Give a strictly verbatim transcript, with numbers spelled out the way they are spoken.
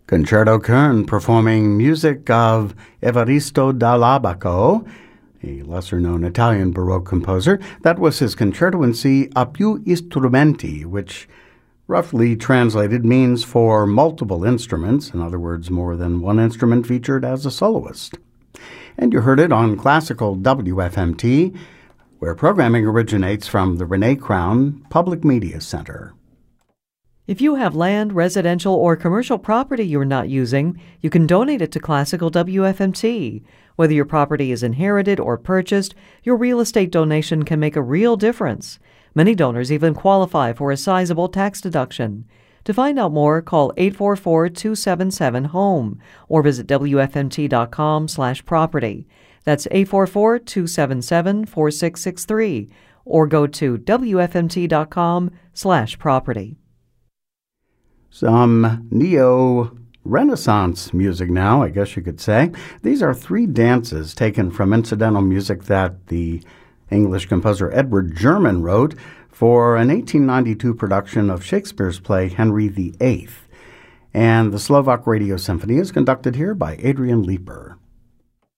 Concerto Kern performing music of Evaristo Dall'Abaco, a lesser-known Italian Baroque composer. That was his Concerto in C a più strumenti, which roughly translated means for multiple instruments, in other words, more than one instrument featured as a soloist. And you heard it on Classical W F M T, where programming originates from the Renee Crown Public Media Center. If you have land, residential, or commercial property you're not using, you can donate it to Classical W F M T. Whether your property is inherited or purchased, your real estate donation can make a real difference. Many donors even qualify for a sizable tax deduction. To find out more, call eight four four, two seven seven, HOME or visit W F M T dot com slash property. That's eight four four, two seven seven, four six six three or go to W F M T dot com slash property. Some neo-Renaissance music now, I guess you could say. These are three dances taken from incidental music that the English composer Edward German wrote for an eighteen ninety-two production of Shakespeare's play Henry the Eighth. And the Slovak Radio Symphony is conducted here by Adrian Leeper.